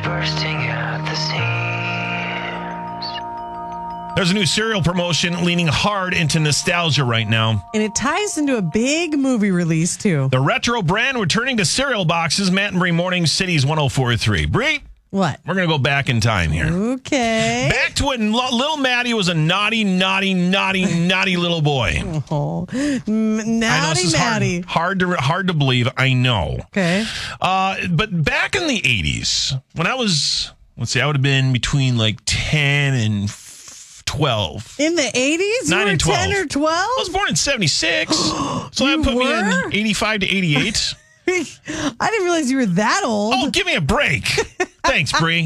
bursting at the seams. There's a new cereal promotion leaning hard into nostalgia right now. And it ties into a big movie release, too. The retro brand returning to cereal boxes. Matt and Bree Morning Cities 104.3. Bree? What? We're going to go back in time here. Okay. Back to when little Maddie was a naughty little boy. Oh, I know this is Maddie. hard to believe. I know. Okay. But back in the 80s, when I was, I would have been between like 10 and 12. In the 80s? 9 you were and 12. 10 or 12? I was born in 76. So that put me in 85 to 88. I didn't realize you were that old. Oh, give me a break. Thanks, Bree.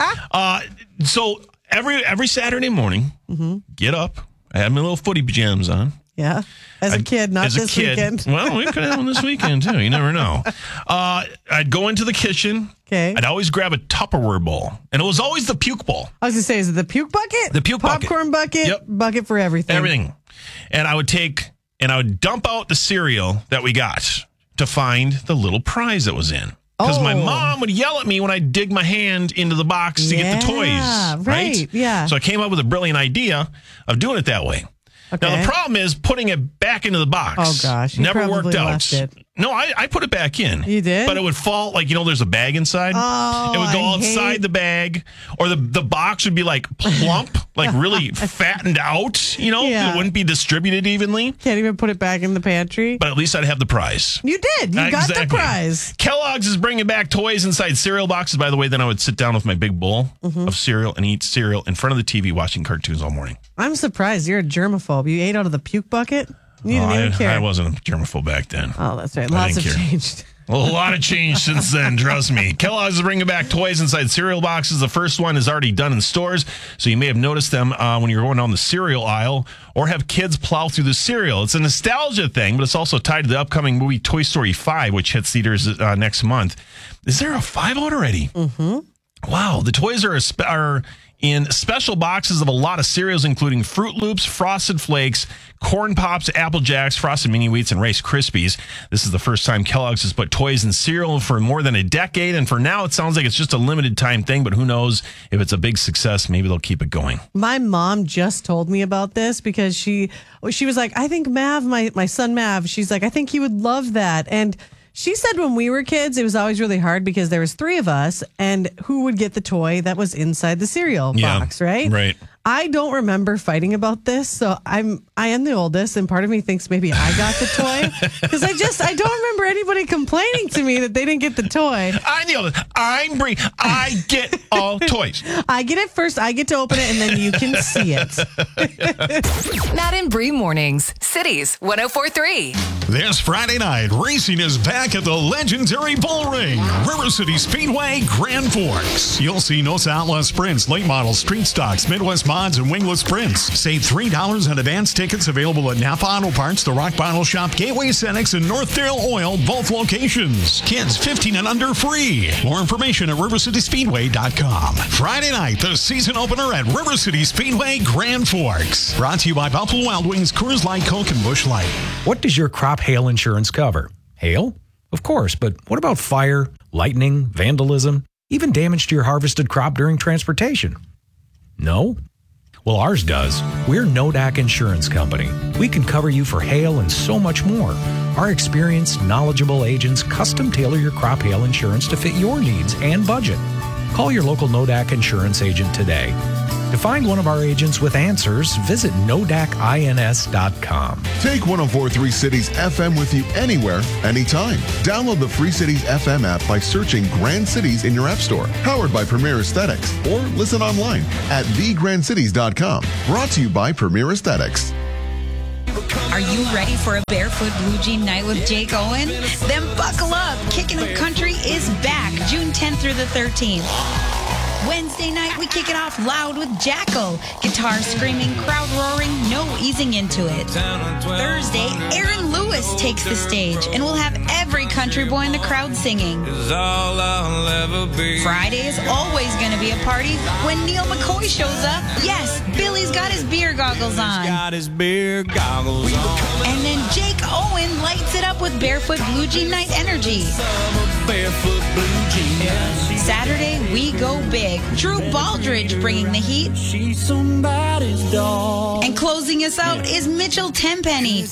So every Saturday morning, get up. I had my little footy pajamas on. Yeah. As a kid, not this weekend. Well, we could have one this weekend, too. You never know. I'd go into the kitchen. Okay. I'd always grab a Tupperware bowl. And it was always the puke bowl. I was going to say, is it the puke bucket? The puke bucket. Popcorn bucket? Yep. Bucket for everything. Everything. And I would dump out the cereal that we got to find the little prize that was in. Because my mom would yell at me when I dig my hand into the box to get the toys. Right? Yeah. So I came up with a brilliant idea of doing it that way. Okay. Now, the problem is putting it back into the box. Oh, gosh. You Never worked probably out. left it. No, I put it back in. You did? But it would fall, there's a bag inside. Oh, it would go outside the bag. Or the box would be, plump, really fattened out, Yeah. It wouldn't be distributed evenly. Can't even put it back in the pantry. But at least I'd have the prize. You did. You got the prize. Kellogg's is bringing back toys inside cereal boxes. By the way, then I would sit down with my big bowl of cereal and eat cereal in front of the TV watching cartoons all morning. I'm surprised. You're a germaphobe. You ate out of the puke bucket? You didn't even care. I wasn't a germaphobe back then. Oh, that's right. Lots have changed. A lot of change since then, trust me. Kellogg's is bringing back toys inside cereal boxes. The first one is already done in stores, so you may have noticed them when you're going down the cereal aisle or have kids plow through the cereal. It's a nostalgia thing, but it's also tied to the upcoming movie Toy Story 5, which hits theaters next month. Is there a 5 out already? Mm-hmm. Wow. The toys are in special boxes of a lot of cereals, including Fruit Loops, Frosted Flakes, Corn Pops, Apple Jacks, Frosted Mini Wheats, and Rice Krispies. This is the first time Kellogg's has put toys in cereal for more than a decade, and for now, it sounds like it's just a limited time thing, but who knows if it's a big success, maybe they'll keep it going. My mom just told me about this because she was like, I think Mav, my son Mav, she's like, I think he would love that. And she said when we were kids, it was always really hard because there was 3 of us, and who would get the toy that was inside the cereal box, right? Right. I don't remember fighting about this, so I am the oldest, and part of me thinks maybe I got the toy because I don't remember anybody complaining to me that they didn't get the toy. I'm the oldest. I'm Bree. I get all toys. I get it first. I get to open it, and then you can see it. Matt and Bree Mornings, Cities 104.3. This Friday night, racing is back at the legendary Bull Ring, River City Speedway, Grand Forks. You'll see Nosa Outlaw Sprints, late models, street stocks, Midwest mods, and wingless sprints. Save $3 on advance tickets available at Napa Auto Parts, the Rock Bottle Shop, Gateway Cenex, and Northdale Oil, both locations. Kids 15 and under free. More information at rivercityspeedway.com. Friday night, the season opener at River City Speedway, Grand Forks. Brought to you by Buffalo Wild Wings, Coors Light, Coke, and Busch Light. What does your crop hail insurance cover? Hail? Of course, but what about fire, lightning, vandalism, even damage to your harvested crop during transportation? No? Well, ours does. We're Nodak Insurance Company. We can cover you for hail and so much more. Our experienced, knowledgeable agents custom tailor your crop hail insurance to fit your needs and budget. Call your local Nodak Insurance agent today. To find one of our agents with answers, visit nodakins.com. Take 104.3 Cities FM with you anywhere, anytime. Download the Free Cities FM app by searching Grand Cities in your app store. Powered by Premier Aesthetics. Or listen online at thegrandcities.com. Brought to you by Premier Aesthetics. Are you ready for a Barefoot Blue Jean night with Jake Owen? Then buckle up. Kickin' Up Country is back June 10th through the 13th. Wednesday night, we kick it off loud with Jackal. Guitar screaming, crowd roaring, no easing into it. Thursday, Aaron Lewis takes the stage, and we'll have every country boy in the crowd singing. Friday is always going to be a party when Neil McCoy shows up. Yes, Billy's got got his beer goggles on. Got his beer goggles on. And then Jake Owen lights it up with Barefoot Blue Jean Night Energy. Barefoot blue jeans. Saturday, we go big. Drew Baldridge bringing the heat. She's somebody's dog. And closing us out is Mitchell Tenpenny.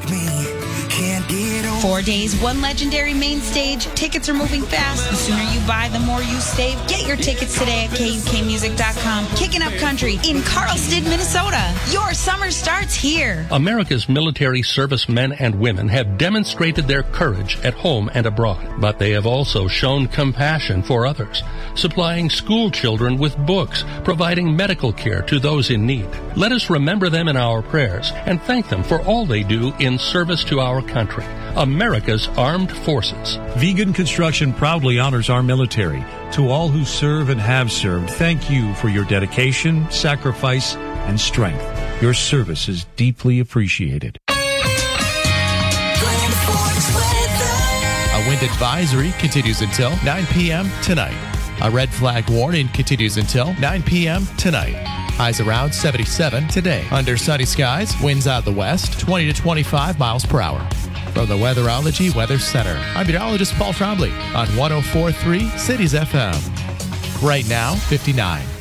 4 days, one legendary main stage. Tickets are moving fast. The sooner you buy, the more you save. Get your tickets today at KUKmusic.com. Kicking Up Country in Carlsted, Minnesota. Your summer starts here. America's military servicemen and women have demonstrated their courage at home and abroad, but they have also shown compassion for others, supplying school children with books, providing medical care to those in need. Let us remember them in our prayers and thank them for all they do in service to our country. America's Armed Forces. Vegan Construction proudly honors our military. To all who serve and have served, thank you for your dedication, sacrifice, and strength. Your service is deeply appreciated. A wind advisory continues until 9 p.m. tonight. A red flag warning continues until 9 p.m. tonight. Highs around 77 today. Under sunny skies, winds out of the west, 20 to 25 miles per hour. From the Weatherology Weather Center, I'm meteorologist Paul Trombley on 104.3 Cities FM. Right now, 59.